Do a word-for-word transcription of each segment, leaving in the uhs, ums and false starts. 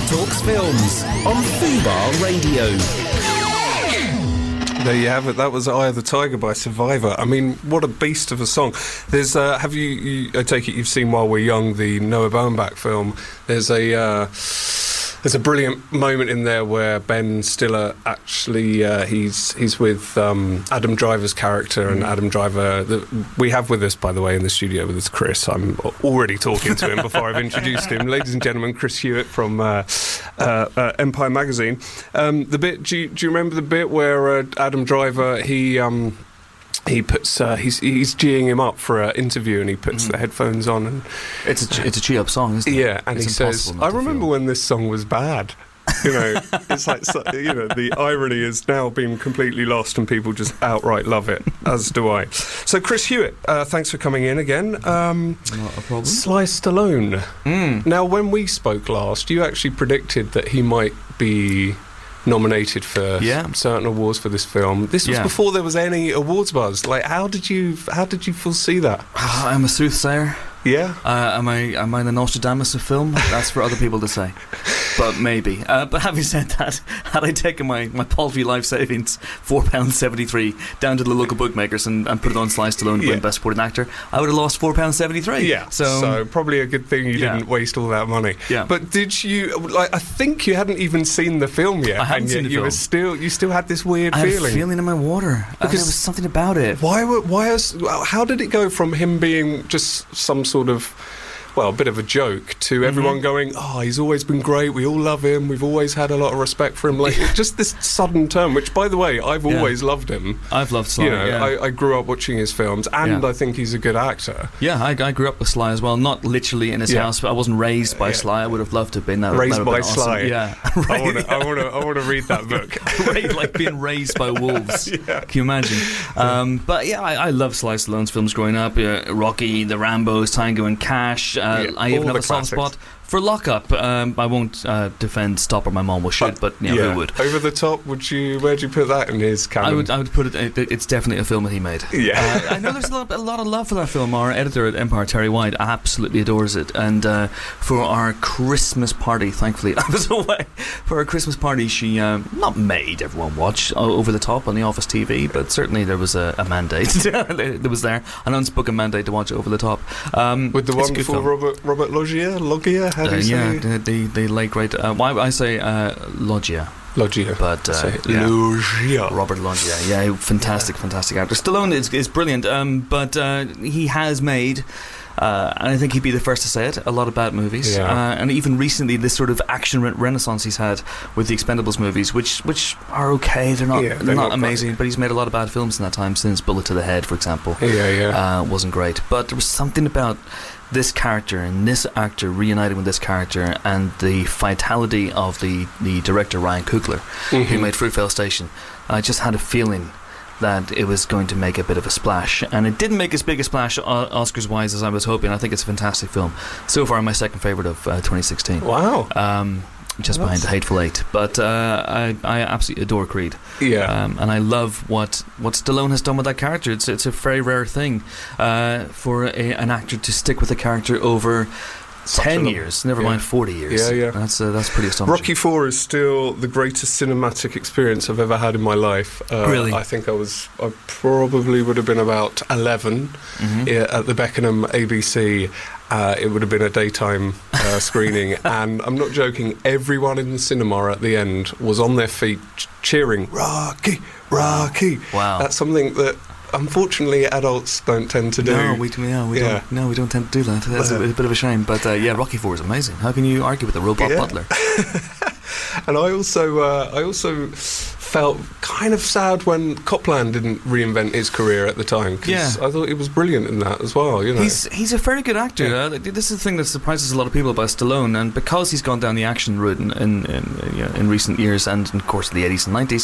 Talks Films on Fubar Radio. There you have it. That was Eye of the Tiger by Survivor. I mean, what a beast of a song. There's, uh, have you, you, I take it you've seen While We're Young, the Noah Baumbach film. There's a, uh, there's a brilliant moment in there where Ben Stiller actually, uh, he's he's with um, Adam Driver's character, and Adam Driver, the, we have with us, by the way, in the studio with us, Chris. I'm already talking to him before I've introduced him. Ladies and gentlemen, Chris Hewitt from uh, uh, uh, Empire Magazine. Um, the bit, do you, do you remember the bit where uh, Adam Driver, he... Um, He puts uh, he's he's geeing him up for an interview, and he puts mm. the headphones on, and it's a it's a cheer up song, isn't it? Yeah, and it's he says, "I remember when this song was bad." You know, it's like, you know, the irony has now been completely lost, and people just outright love it, as do I. So, Chris Hewitt, uh, thanks for coming in again. Um, Not a problem. Sly Stallone. Mm. Now, when we spoke last, you actually predicted that he might be nominated for yeah. certain awards for this film. This was yeah. before there was any awards buzz. Like, how did you how did you foresee that? I'm a soothsayer. Yeah. Uh, am I am I the Nostradamus of film? That's for other people to say. But maybe. Uh, but having said that, had I taken my, my paltry life savings, four pounds seventy-three, down to the local bookmakers and, and put it on Sly Stallone to yeah. win Best Supporting Actor, I would have lost four pounds seventy-three. Yeah. So, so probably a good thing you yeah. didn't waste all that money. Yeah. But did you? Like, I think you hadn't even seen the film yet. I hadn't and seen yet the you film. Were still you still had this weird I feeling. had a feeling in my water. Because uh, there was something about it. Why were why? Was, how did it go from him being just some sort of, well, a bit of a joke to mm-hmm. everyone going, oh, he's always been great, we all love him, we've always had a lot of respect for him, like just this sudden turn, which, by the way, I've yeah. always loved him. I've loved Sly, you know, yeah. I, I grew up watching his films, and yeah. I think he's a good actor. Yeah, I, I grew up with Sly as well, not literally in his yeah. house, but I wasn't raised by yeah. Sly. I would have loved to have been that. Raised that by been awesome. Sly. Yeah. I want to I want to I want to read that book. Like being raised by wolves. yeah. Can you imagine? Um, but yeah, I, I love Sly Stallone's films growing up. Uh, Rocky, The Rambos, Tango and Cash. Uh, yeah, I even have a soft classics. spot for Lockup. Um, I won't uh, defend Stop or My Mom Will Shoot, but yeah, yeah. who would? Over the Top, would you? Where'd you put that in his canon? I would. I would put it. it it's definitely a film that he made. Yeah. Uh, I know there's a lot, a lot of love for that film. Our editor at Empire, Terry White, absolutely adores it. And uh, for our Christmas party, thankfully I was away. For our Christmas party, she um, not made everyone watch uh, Over the Top on the Office T V, but certainly there was a, a mandate. There was there an unspoken mandate to watch Over the Top. Um, With the wonderful Robert Robert Loggia, Loggia, how do you uh, say yeah, it? the the, the late great. Uh, why I say uh, Loggia. Loggia. But uh, Say yeah. Loggia. Robert Loggia, yeah, fantastic, yeah. fantastic actor. Stallone is, is brilliant, um, but uh, he has made, uh, and I think he'd be the first to say it, a lot of bad movies. Yeah. Uh, and even recently, this sort of action re- renaissance he's had with the Expendables movies, which which are okay, they're not yeah, they're, they're not, not amazing, but he's made a lot of bad films in that time since Bullet to the Head, for example. Yeah, yeah. Uh, wasn't great, but there was something about this character and this actor reuniting with this character and the vitality of the, the director Ryan Coogler, mm-hmm. who made Fruitvale Station. I just had a feeling that it was going to make a bit of a splash, and it didn't make as big a splash Oscars wise as I was hoping. I think it's a fantastic film. So far my second favourite of uh, twenty sixteen. Wow. Um, just well, behind The Hateful Eight, but uh, I, I absolutely adore Creed. Yeah, um, and I love what, what Stallone has done with that character. It's it's a very rare thing uh, for a, an actor to stick with a character over Such ten years, never yeah. mind forty years. Yeah, yeah. That's uh, that's pretty astonishing. Rocky Four is still the greatest cinematic experience I've ever had in my life. Uh, really, I think I was I probably would have been about eleven mm-hmm. yeah, at the Beckenham A B C. Uh, it would have been a daytime uh, screening, and I'm not joking, everyone in the cinema at the end was on their feet ch- cheering, Rocky, Rocky. Wow. That's something that, unfortunately, adults don't tend to do. No, we, yeah, we, yeah. don't, no, we don't tend to do that. That's a, a bit of a shame. But uh, yeah, Rocky Four is amazing. How can you argue with the robot yeah. butler? And I also, uh, I also felt kind of sad when Copland didn't reinvent his career at the time, because yeah. I thought he was brilliant in that as well. You know, he's he's a very good actor. Yeah. Uh, this is the thing that surprises a lot of people about Stallone, and because he's gone down the action route in in, in, you know, in recent years, and of course in the eighties and nineties.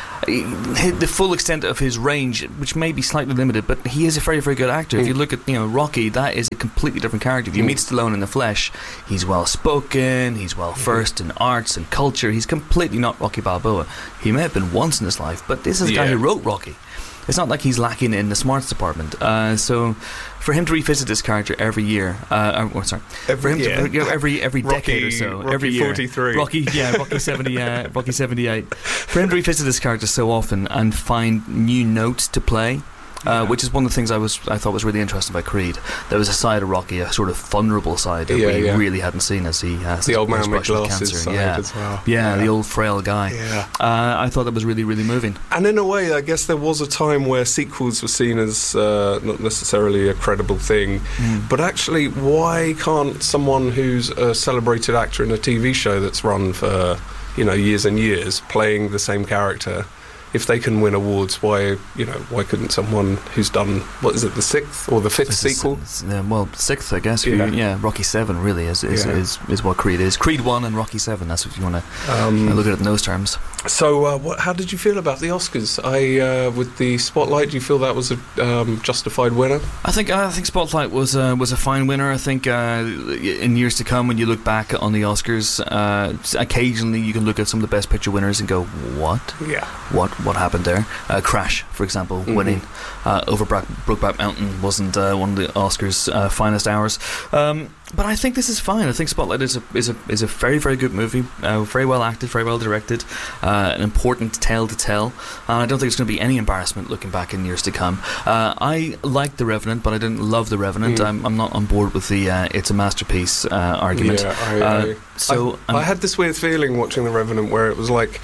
The full extent of his range, which may be slightly limited, but he is a very, very good actor. Mm. If you look at, you know, Rocky, that is a completely different character. If you mm. meet Stallone in the flesh, he's well spoken, he's well versed in arts and culture. He's completely not Rocky Balboa. He may have been once in his life, but this is a yeah. guy who wrote Rocky. it's not like he's lacking in the smarts department. Uh, so for him to revisit this character every year, uh, oh, sorry, every for him year. to, you know, every every Rocky, decade or so, Rocky every year, forty-three. Rocky, yeah, Rocky seventy, uh, Rocky seventy-eight. For him to revisit this character so often and find new notes to play. Uh, Yeah. which is one of the things I was I thought was really interesting about Creed. There was a side of Rocky, a sort of vulnerable side that Yeah, we yeah. really hadn't seen as he has The old man with brush with glasses cancer. side Yeah. as well. yeah, the old frail guy. Yeah. Uh, I thought that was really, really moving. And in a way, I guess there was a time where sequels were seen as uh, not necessarily a credible thing. Mm. But actually, why can't someone who's a celebrated actor in a T V show that's run for, you know, years and years, playing the same character, if they can win awards, why, you know, why couldn't someone who's done, what is it, the sixth or the fifth This is- sequel? s- uh, well, sixth, I guess. Yeah. Yeah, yeah Rocky Seven really is is, Yeah. is is what Creed is. Creed One and Rocky Seven. That's what you want to Um, look at it in those terms. So, uh, what, how did you feel about the Oscars? I, uh, with the Spotlight, do you feel that was a um, justified winner? I think I think Spotlight was uh, was a fine winner. I think uh, in years to come, when you look back on the Oscars, uh, occasionally you can look at some of the Best Picture winners and go, "What? Yeah. What? What happened there?" Uh, Crash, for example, Mhm. winning uh, over Bra- Brokeback Mountain wasn't uh, one of the Oscars' uh, finest hours. Um, but I think this is fine. I think Spotlight is a is a is a very very good movie, uh, very well acted, very well directed, uh, an important tale to tell. And I don't think it's going to be any embarrassment looking back in years to come. Uh, I liked The Revenant, but I didn't love The Revenant. Mm. I'm, I'm not on board with the uh, it's a masterpiece uh, argument. Yeah, I, Uh, I, so I, um, I had this weird feeling watching The Revenant where it was like,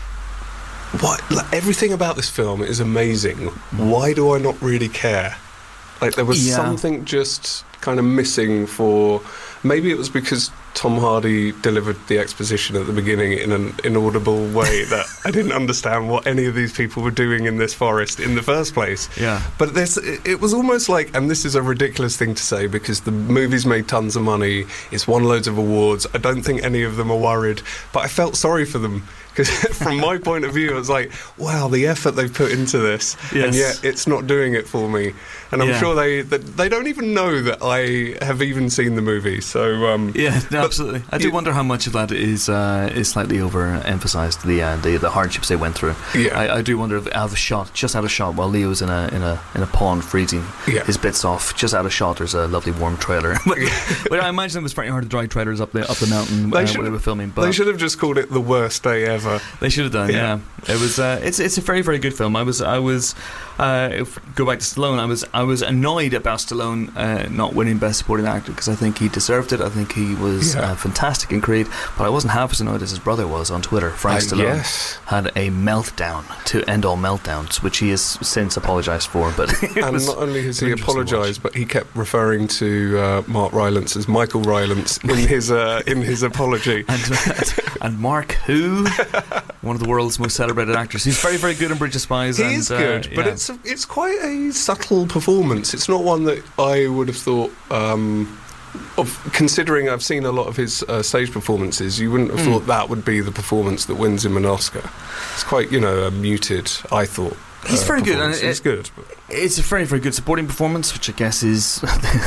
what? Like, everything about this film is amazing. Why do I not really care? Like, there was Yeah. something just kind of missing for. Maybe it was because Tom Hardy delivered the exposition at the beginning in an inaudible way that I didn't understand what any of these people were doing in this forest in the first place. yeah. But this, it it was almost like, and this is a ridiculous thing to say because the movie's made tons of money, it's won loads of awards, I don't think any of them are worried, but I felt sorry for them because from my point of view, it was like, wow, the effort they've put into this, and Yes. yet it's not doing it for me. And I'm Yeah. sure they that they don't even know that I have even seen the movie. So um, Yeah, no, But absolutely. I do you- wonder how much of that is uh, is slightly overemphasized. The uh, the the hardships they went through. yeah, I, I do wonder if out of shot, just out of shot, while Leo's in a in a in a pond freezing yeah. his bits off, just out of shot, there's a lovely warm trailer. but, but I imagine it was very hard to drive trailers up the up the mountain They uh, should- when they were filming. But They should have just called it the worst day ever. They should have done, Yeah. yeah. It was. Uh, it's it's a very very good film. I was I was. Uh, if we go back to Stallone, I was I was annoyed about Stallone uh, not winning Best Supporting Actor because I think he deserved it. I think he was Yeah. uh, fantastic in Creed, but I wasn't half as annoyed as his brother was on Twitter. Frank Uh, Stallone yes. had a meltdown to end all meltdowns, which he has since apologised for. But it And was not only has he interesting to apologised, but he kept referring to uh, Mark Rylance as Michael Rylance in his uh, in his apology. and, and Mark, who one of the world's most celebrated actors, he's very very good in Bridge of Spies. He and, is uh, good, but yeah. it's a, it's quite a subtle performance. It's not one that I would have thought. Um, of considering I've seen a lot of his uh, stage performances, you wouldn't have Mm. thought that would be the performance that wins him an Oscar. It's quite, you know, uh, muted. I thought He's uh, very good, and performance. it- He's good. But It's a very, very good supporting performance, which I guess is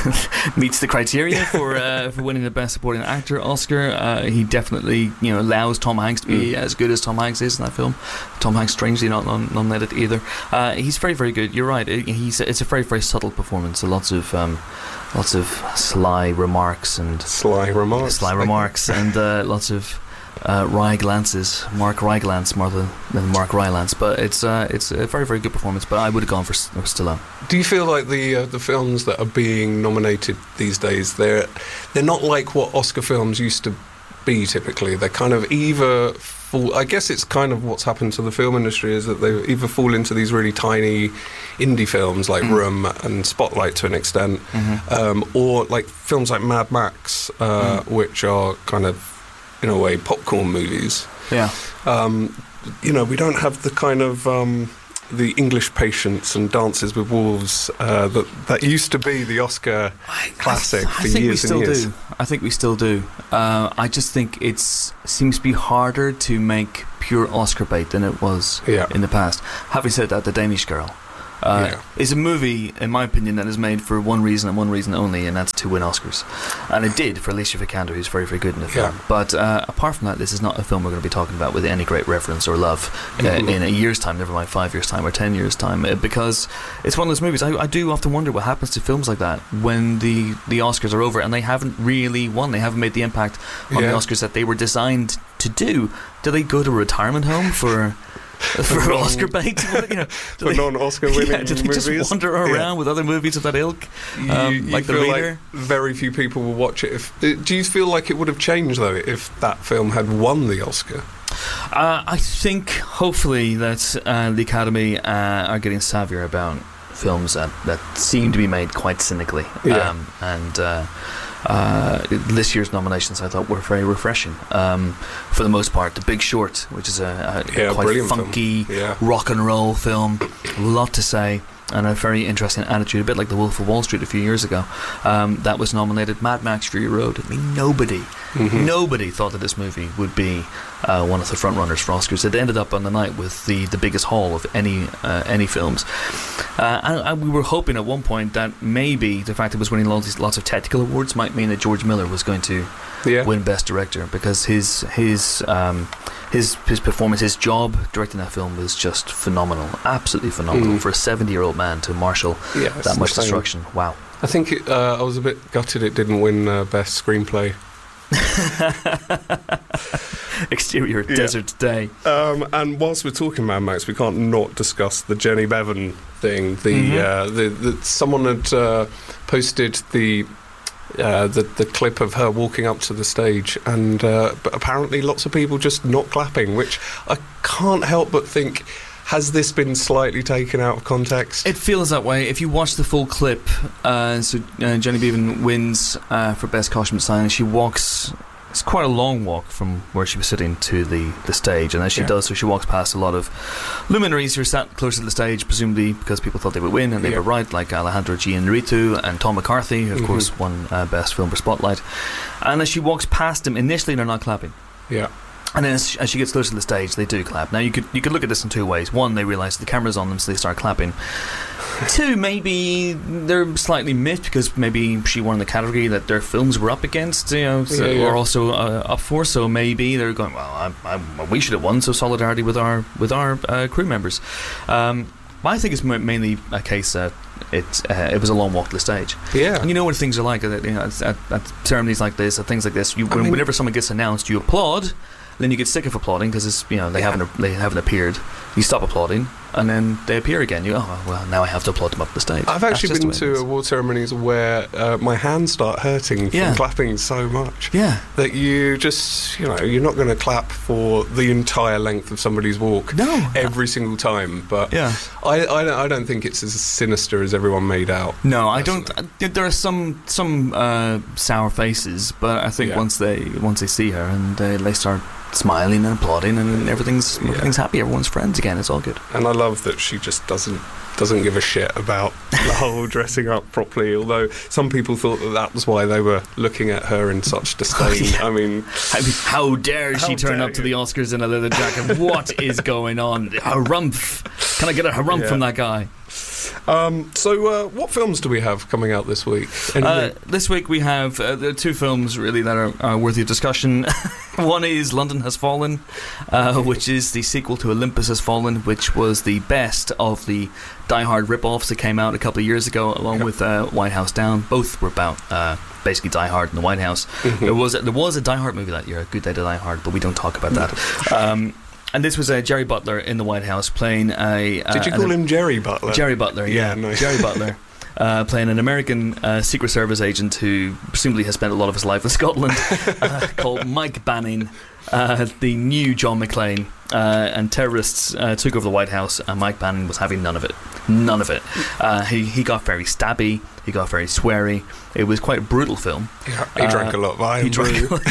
meets the criteria for uh, for winning the Best Supporting Actor Oscar. Uh, he definitely, you know, allows Tom Hanks to be Mm. as good as Tom Hanks is in that film. Tom Hanks, strangely not non- nominated either. Uh, he's very, very good. You're right. It, he's it's a very, very subtle performance. So lots of um, lots of sly remarks and sly remarks. sly remarks and uh, lots of. Uh, Rye glances, Mark Ryglance more than, than Mark Rylance, but it's uh, it's a very very good performance. But I would have gone for S- Stallone. Do you feel like the uh, the films that are being nominated these days, they're they're not like what Oscar films used to be typically? They're kind of either fall, I guess it's kind of what's happened to the film industry is that they either fall into these really tiny indie films like Mm. Room and Spotlight to an extent, Mm-hmm. um, or like films like Mad Max, uh, Mm. which are kind of in a way popcorn movies. Yeah. Um, you know, we don't have the kind of um, the English Patience and Dances with Wolves uh, that that used to be the Oscar classic I, for I think years we still and years. do. I think we still do. Uh, I just think it's seems to be harder to make pure Oscar bait than it was Yeah. in the past. Having said that, The Danish Girl uh, Yeah. is a movie, in my opinion, that is made for one reason and one reason only, and that's to win Oscars. And it did for Alicia Vikander, who's very, very good in the film. Yeah. But uh, apart from that, this is not a film we're going to be talking about with any great reverence or love uh, Mhm. in a year's time, never mind five years' time or ten years' time, uh, because it's one of those movies. I, I do often wonder what happens to films like that when the, the Oscars are over and they haven't really won. They haven't made the impact on Yeah. the Oscars that they were designed to do. Do they go to a retirement home for for non- Oscar bait? You know, do For they- non-Oscar winning yeah, do they movies. just wander around Yeah. with other movies of that ilk? You, Um, you like The feel Reader? like very few people will watch it. If uh, do you feel like it would have changed though if that film had won the Oscar? Uh, I think, hopefully, that uh, the Academy uh, are getting savvier about films that, that seem to be made quite cynically. Yeah. Um, and uh, uh, this year's nominations, I thought, were very refreshing. Um, for the most part, The Big Short, which is a, a Yeah, quite brilliant funky film. Yeah. rock and roll film, a lot to say, and a very interesting attitude, a bit like The Wolf of Wall Street a few years ago. Um, that was nominated. Mad Max Fury Road. I mean, nobody, Mhm. nobody thought that this movie would be uh, one of the front runners for Oscars. It ended up on the night with the, the biggest haul of any uh, any films. Uh, and, and we were hoping at one point that maybe the fact it was winning lots, lots of technical awards might mean that George Miller was going to Yeah. win Best Director, because his his um, his his performance, his job directing that film was just phenomenal, absolutely phenomenal Mm. for a seventy-year-old man to marshal Yeah, it's that much insane. destruction. Wow. I think it, uh, I was a bit gutted it didn't win uh, Best Screenplay. Exterior Yeah. Desert Day. Um, and whilst we're talking Mad Max, we can't not discuss the Jenny Bevan thing. The, Mhm. uh, the, the someone had uh, posted the, uh, the the clip of her walking up to the stage, and uh, but apparently lots of people just not clapping, which I can't help but think. Has this been slightly taken out of context? It feels that way. If you watch the full clip, uh, so uh, Jenny Bevan wins uh, for Best Costume Design, and she walks. It's quite a long walk from where she was sitting to the, the stage, and as she Yeah. does so, she walks past a lot of luminaries who are sat closer to the stage, presumably because people thought they would win, and they Yeah. were right, like Alejandro Gianritu and Tom McCarthy, who of Mhm. course won uh, Best Film for Spotlight. And as she walks past them, initially they're not clapping. Yeah. And then as, as she gets closer to the stage, they do clap. Now, you could you could look at this in two ways. One, they realise the camera's on them, so they start clapping. Two, maybe they're slightly miffed because maybe she won the category that their films were up against, you know, so, Yeah, yeah. or also uh, up for. So maybe they're going, well, I, I, we should have won. So solidarity with our with our uh, crew members. Um, but I think it's ma- mainly a case that it uh, it was a long walk to the stage. Yeah. And you know what things are like. uh, You know, at, at ceremonies like this, at things like this, you I when, mean- whenever someone gets announced, you applaud. Then you get sick of applauding because it's you know they Yeah. haven't they haven't appeared. You stop applauding and then they appear again. You go, oh well, now I have to applaud them up the stage. I've That's actually just the been way it to is. award ceremonies where uh, my hands start hurting from Yeah. clapping so much Yeah. that you just, you know, you're not going to clap for the entire length of somebody's walk No. every single time. But Yeah. I, I, don't, I don't think it's as sinister as everyone made out. No, I don't. Personally. Uh, there are some some uh, sour faces, but I think Yeah. once they once they see her and uh, they start smiling and applauding and everything's Yeah. everything's happy. Everyone's friends again. It's all good. And I love that she just doesn't doesn't give a shit about the whole dressing up properly, although some people thought that that was why they were looking at her in such disdain. Yeah. I mean, I mean, how dare How she turn dare up to you. the Oscars in a leather jacket? What is going on? Harumph! Can I get a harumph Yeah. from that guy? um, so uh, what films do we have coming out this week? Uh, Anything? this week we have uh, there are two films really that are uh, worthy of discussion. One is London Has Fallen, uh, which is the sequel to Olympus Has Fallen, which was the best of the Die Hard rip-offs that came out a couple of years ago, along Yep. with uh, White House Down. Both were about uh, basically Die Hard in the White House. Mhm. There was a, there was a Die Hard movie that year, A Good Day to Die Hard, but we don't talk about that. Um, and this was uh, Jerry Butler in the White House playing a. Uh, Did you an- call him Jerry Butler? Jerry Butler, yeah, Yeah, nice. Jerry Butler, uh, playing an American uh, Secret Service agent who presumably has spent a lot of his life in Scotland, uh, called Mike Banning, uh, the new John McClane. Uh, and terrorists uh, took over the White House, and Mike Banning was having none of it. None of it. Uh, he he got very stabby. He got very sweary. It was quite a brutal film. Yeah, he drank Uh, a lot of iron He drank. brew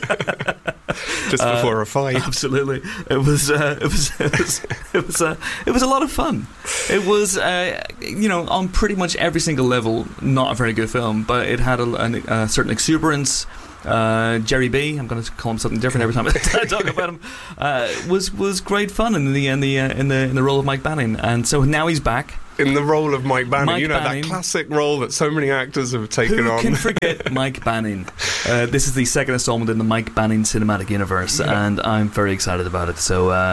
just uh, before a fight. Absolutely, it was uh, it was it was it was, uh, it was a lot of fun. It was uh, you know on pretty much every single level not a very good film, but it had a, a, a certain exuberance. Uh, Jerry B, I'm going to call him something different every time I talk about him. Uh, was was great fun in the in the uh, in the in the role of Mike Banning, and so now he's back. In the role of Mike Banning, Mike you know, Banning. that classic role that so many actors have taken Who on. can forget Mike Banning? Uh, this is the second installment in the Mike Banning cinematic universe, Yeah. and I'm very excited about it. So, uh,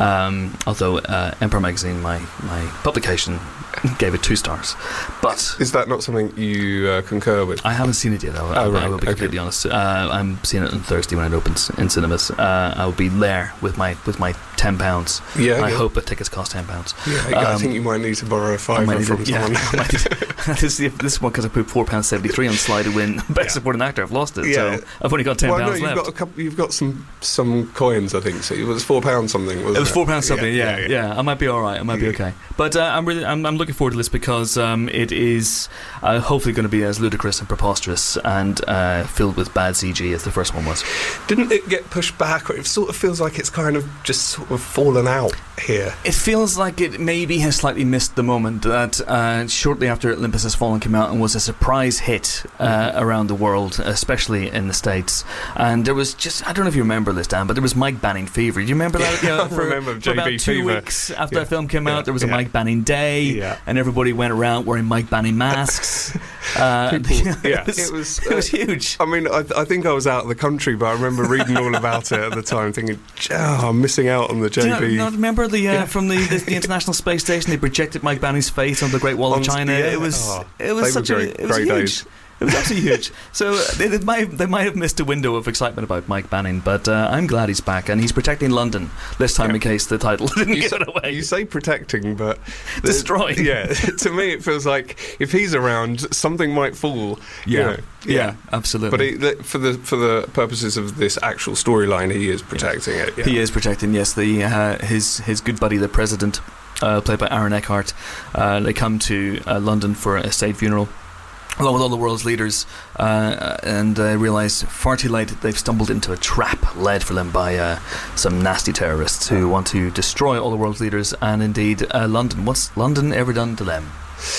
um, although uh, Empire Magazine, my, my publication, gave it two stars, but Is that not something you uh, concur with? I haven't seen it yet. I, Oh, I, right. I will be Okay. completely honest. Uh, I'm seeing it on Thursday when it opens in cinemas. Uh, I will be there with my with my ten pounds. Yeah, I yeah. hope the tickets cost ten pounds. Yeah, I Um, think you might need to borrow a I fiver might need from to- yeah, someone. I might need to- this is this one because I put four pounds seventy three on Sly to win Best Yeah. Supporting Actor. I've lost it, Yeah. so I've only got ten well, no, pounds you've left. got a couple. You've got some some coins, I think. So it was four pounds something. Wasn't It was four pounds something. Yeah yeah, yeah, I might be all right. I might be Yeah. okay. But uh, I'm really, I'm, I'm looking forward to this because um, it is uh, hopefully going to be as ludicrous and preposterous and uh, filled with bad C G as the first one was. Didn't it get pushed back? Or it sort of feels like it's kind of just sort of fallen out here. It feels like it maybe has slightly missed the moment that uh, shortly after Olympus Has Fallen came out and was a surprise hit uh, around the world, especially in the States. And there was just, I don't know if you remember this, Dan, but there was Mike Banning fever. Do you remember that? You know, I for, remember for J B about two fever. weeks after Yeah. that film came Yeah. out, there was a Yeah. Mike Banning Day, Yeah. and everybody went around wearing Mike Banning masks. uh, People- yeah, it was, it was, it was uh, huge. I mean, I, I think I was out of the country, but I remember reading all about it at the time, thinking, "Oh, I'm missing out on the Do J you B." not, not remember the uh, Yeah. from the, the the International Space Station? They projected Mike Banning's face on the Great Wall of On- China. yeah. It was Oh, it was they such were a great- it was great huge. days. It was absolutely huge. So uh, they, they might have, they might have missed a window of excitement about Mike Banning, but uh, I'm glad he's back and he's protecting London this time Yeah. in case the title didn't You give say, it away. you say protecting, but Destroying. Yeah, to me it feels like if he's around, something might fall. you Yeah. know. Yeah, absolutely. But he, the, for the for the purposes of this actual storyline, he is protecting it. Yeah. He is protecting, yes, the uh, his his good buddy, the president, uh, played by Aaron Eckhart. Uh, they come to uh, London for a state funeral, along with all the world's leaders, uh, and uh, realise far too late that they've stumbled into a trap led for them by uh, some nasty terrorists who want to destroy all the world's leaders and indeed uh, London. What's London ever done to them?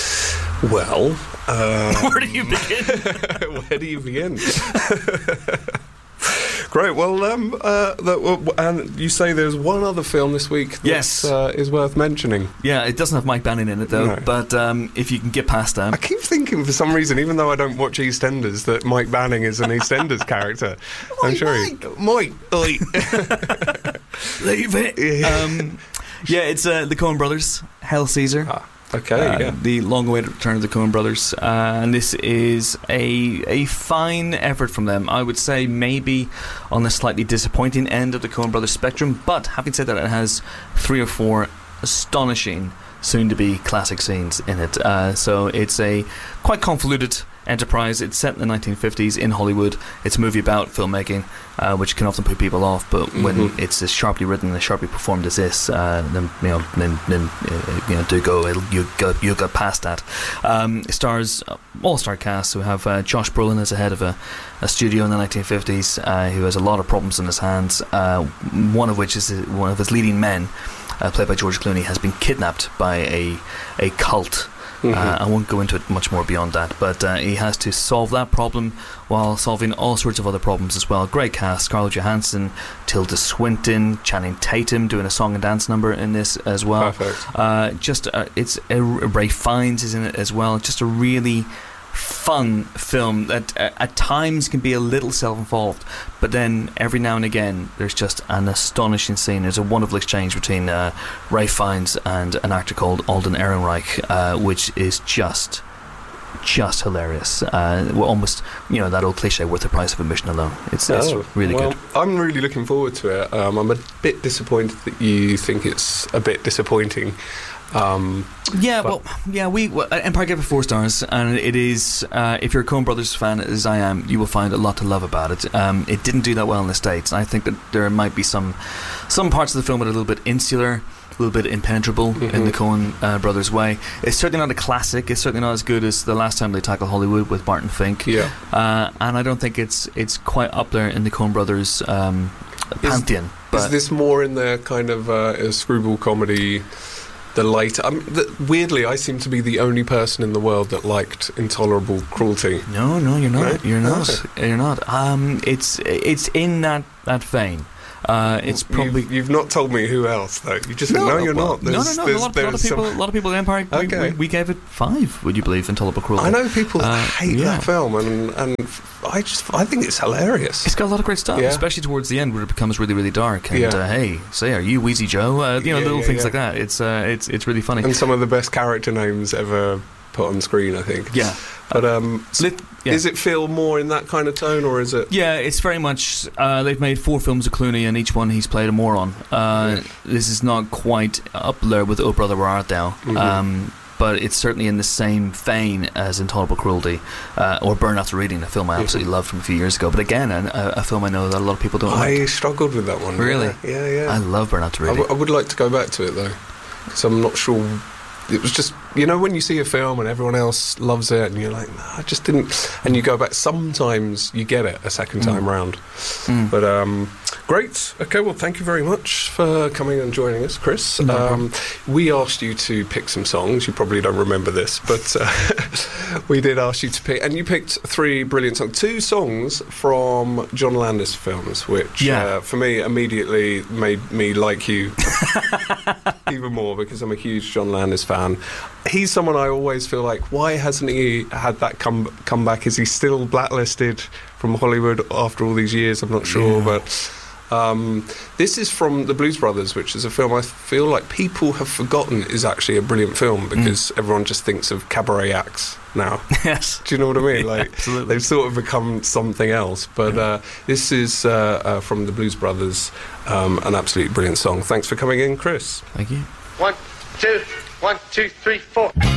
Well, um, Where do you begin? where do you begin? Great. Well, um, uh, the, well, and you say there's one other film this week that Yes. uh, is worth mentioning. Yeah, it doesn't have Mike Banning in it though, No. but um, if you can get past that. I keep thinking for some reason, even though I don't watch EastEnders, that Mike Banning is an EastEnders character. I'm sure he... Mike! Oi. Leave it. Yeah. Um, yeah, it's uh, the Coen Brothers, Hell Caesar. Ah, okay, Uh, yeah. The long-awaited return of the Coen Brothers, uh, and this is a a fine effort from them. I would say maybe on the slightly disappointing end of the Coen Brothers spectrum, but having said that, it has three or four astonishing, soon-to-be classic scenes in it. Uh, so it's a quite convoluted enterprise. It's set in the nineteen fifties in Hollywood. It's a movie about filmmaking, uh, which can often put people off. But when Mhm. it's as sharply written and as sharply performed as this, uh, then you know, then, then uh, you know, do go. It'll, you go, you go past that. Um, it stars uh, all-star cast. We have uh, Josh Brolin as the head of a, a studio in the nineteen fifties, uh, who has a lot of problems in his hands. Uh, one of which is uh, one of his leading men, uh, played by George Clooney, has been kidnapped by a a cult. Mhm. Uh, I won't go into it much more beyond that, but uh, he has to solve that problem while solving all sorts of other problems as well. Great cast: Scarlett Johansson, Tilda Swinton, Channing Tatum doing a song and dance number in this as well. Perfect. Uh, just uh, it's uh, Ray Fiennes is in it as well. Just a really fun film that uh, at times can be a little self-involved, but then every now and again there's just an astonishing scene. There's a wonderful exchange between uh, Ray Fiennes and an actor called Alden Ehrenreich, uh, which is just just hilarious. Uh, we're almost, you know, that old cliche, worth the price of admission alone. It's, it's Oh, really well, good. I'm really looking forward to it. Um, I'm a bit disappointed that you think it's a bit disappointing. Um, Yeah, but- well, yeah, we well, Empire gave it four stars, and it is. Uh, if you're a Coen Brothers fan, as I am, you will find a lot to love about it. Um, it didn't do that well in the States. I think that there might be some some parts of the film that are a little bit insular, a little bit impenetrable Mhm. in the Coen uh, Brothers way. It's certainly not a classic. It's certainly not as good as the last time they tackled Hollywood with Barton Fink. yeah. Uh, and I don't think it's it's quite up there in the Coen Brothers um, pantheon. Is But this more in their kind of uh, a screwball comedy the later. I mean, the, weirdly, I seem to be the only person in the world that liked Intolerable Cruelty. No, no, you're not. Right? You're not. Okay. You're not. Um, it's it's in that that vein. Uh, it's probably. You've, you've not told me who else, though. You just no, said, no, you're well, not. No, no, There's- no. A there's- lot, a lot of there's people, some- a lot of people at Empire. We, Okay. we, we gave it five. Would you believe Intolerable Cruelty? I know people that Uh, hate yeah. that film, and and I just I think it's hilarious. It's got a lot of great stuff, Yeah. especially towards the end where it becomes really, really dark. And Yeah. uh, hey, say, are you Wheezy Joe? Uh, you know, Yeah, little yeah, things yeah. like that. It's uh, it's it's really funny. And some of the best character names ever put on screen, I think. Yeah. But um, s- Lit- yeah. is it feel more in that kind of tone, or is it? Yeah, it's very much. Uh, they've made four films of Clooney, and each one he's played a moron. Uh, this is not quite up there with Oh Brother Where Art Thou, Mhm. um, but it's certainly in the same vein as Intolerable Cruelty uh, or Burn After Reading, a film I absolutely loved from a few years ago. But again, a, a film I know that a lot of people don't I like. struggled with that one. Really? Yeah, yeah. yeah. I love Burn After I, Reading. w- I would like to go back to it though, because I'm not sure. It was just, you know, when you see a film and everyone else loves it, and you're like, no, I just didn't. And you go back. Sometimes you get it a second time Mm. round. Mm. But um, great. Okay, well, thank you very much for coming and joining us, Chris. No um, we asked you to pick some songs. You probably don't remember this, but uh, we did ask you to pick, and you picked three brilliant songs. Two songs from John Landis films, which Yeah. uh, for me immediately made me like you even more, because I'm a huge John Landis fan. He's someone I always feel like, why hasn't he had that come comeback? Is he still blacklisted from Hollywood after all these years? I'm not sure, Yeah. but um, this is from The Blues Brothers, which is a film I feel like people have forgotten is actually a brilliant film, because everyone just thinks of cabaret acts now. Yes. Do you know what I mean? Yeah, Like, absolutely. they've sort of become something else. But Yeah. uh, this is uh, uh, from The Blues Brothers, um, an absolutely brilliant song. Thanks for coming in, Chris. Thank you. One, two, one, two, three, four.